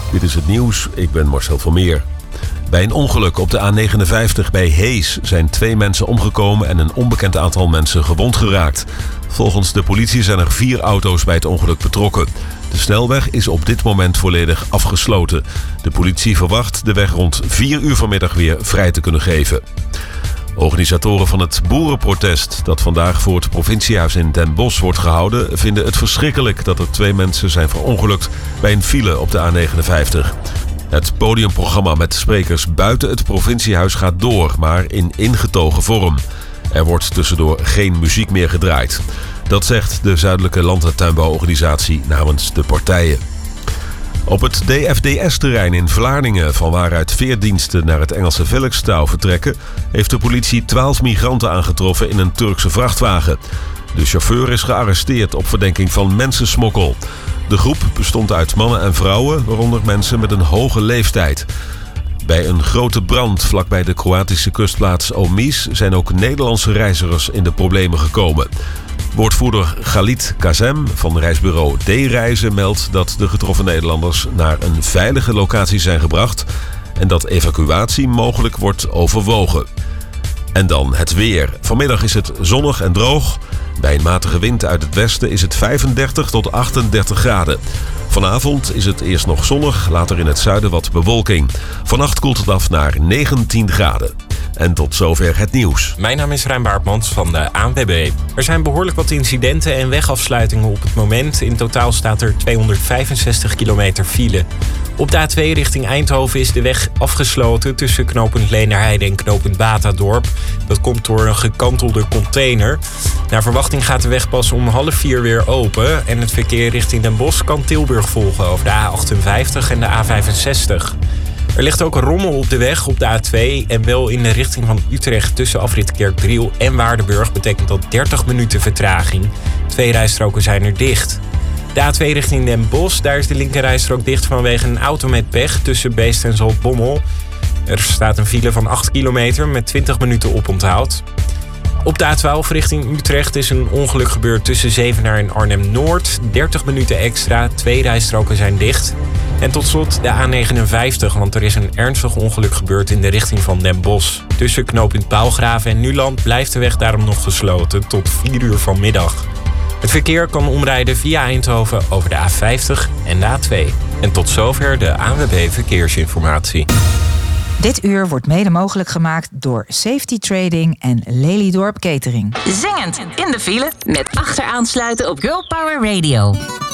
Dit is het nieuws, ik ben Marcel van Meer. Bij een ongeluk op de A59 bij Hees zijn 2 mensen omgekomen en een onbekend aantal mensen gewond geraakt. Volgens de politie zijn er 4 auto's bij het ongeluk betrokken. De snelweg is op dit moment volledig afgesloten. De politie verwacht de weg rond 4 uur vanmiddag weer vrij te kunnen geven. Organisatoren van het boerenprotest dat vandaag voor het provinciehuis in Den Bosch wordt gehouden, vinden het verschrikkelijk dat er 2 mensen zijn verongelukt bij een file op de A59. Het podiumprogramma met sprekers buiten het provinciehuis gaat door, maar in ingetogen vorm. Er wordt tussendoor geen muziek meer gedraaid. Dat zegt de Zuidelijke Land- en Tuinbouworganisatie namens de partijen. Op het DFDS-terrein in Vlaardingen, van waaruit veerdiensten naar het Engelse Velkstouw vertrekken, heeft de politie 12 migranten aangetroffen in een Turkse vrachtwagen. De chauffeur is gearresteerd op verdenking van mensensmokkel. De groep bestond uit mannen en vrouwen, waaronder mensen met een hoge leeftijd. Bij een grote brand vlakbij de Kroatische kustplaats Omis zijn ook Nederlandse reizigers in de problemen gekomen. Woordvoerder Galit Kazem van reisbureau D-Reizen meldt dat de getroffen Nederlanders naar een veilige locatie zijn gebracht en dat evacuatie mogelijk wordt overwogen. En dan het weer. Vanmiddag is het zonnig en droog. Bij een matige wind uit het westen is het 35 tot 38 graden. Vanavond is het eerst nog zonnig, later in het zuiden wat bewolking. Vannacht koelt het af naar 19 graden. En tot zover het nieuws. Mijn naam is Rijn Baartmans van de ANWB. Er zijn behoorlijk wat incidenten en wegafsluitingen op het moment. In totaal staat er 265 kilometer file. Op de A2 richting Eindhoven is de weg afgesloten tussen knooppunt Leenderheide en knooppunt Batadorp. Dat komt door een gekantelde container. Naar verwachting gaat de weg pas om 3:30 weer open. En het verkeer richting Den Bosch kan Tilburg volgen over de A58 en de A65. Er ligt ook een rommel op de weg op de A2 en wel in de richting van Utrecht tussen afrit Kerkdriel en Waardenburg betekent dat 30 minuten vertraging. 2 rijstroken zijn er dicht. De A2 richting Den Bosch, daar is de linkerrijstrook dicht vanwege een auto met pech tussen Beest en Zaltbommel. Er staat een file van 8 kilometer met 20 minuten oponthoud. Op de A12 richting Utrecht is een ongeluk gebeurd tussen Zevenaar en Arnhem-Noord. 30 minuten extra, 2 rijstroken zijn dicht. En tot slot de A59, want er is een ernstig ongeluk gebeurd in de richting van Den Bosch. Tussen knooppunt Pauwgraven en Nuland blijft de weg daarom nog gesloten tot 4 uur vanmiddag. Het verkeer kan omrijden via Eindhoven over de A50 en de A2. En tot zover de ANWB Verkeersinformatie. Dit uur wordt mede mogelijk gemaakt door Safety Trading en Lelydorp Catering. Zingend in de file met achteraansluiten op Girl Power Radio.